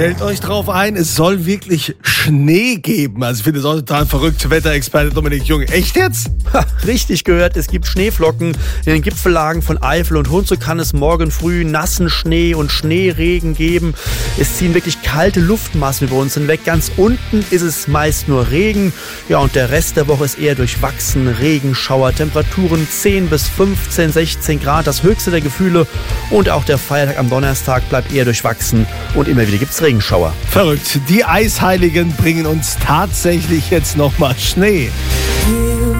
Stellt euch drauf ein, es soll wirklich Schnee geben. Also ich finde es auch total verrückt. Wetterexperte Dominik Jung. Echt jetzt? Ha, richtig gehört, es gibt Schneeflocken in den Gipfellagen von Eifel und Hundsrück kann es morgen früh nassen Schnee und Schneeregen geben. Es ziehen wirklich kalte Luftmassen über uns hinweg. Ganz unten ist es meist nur Regen. Ja, und der Rest der Woche ist eher durchwachsen. Regenschauer, Temperaturen 10 bis 15, 16 Grad, das höchste der Gefühle. Und auch der Feiertag am Donnerstag bleibt eher durchwachsen. Und immer wieder gibt es Regenschauer. Verrückt. Die Eisheiligen bringen uns tatsächlich jetzt nochmal Schnee.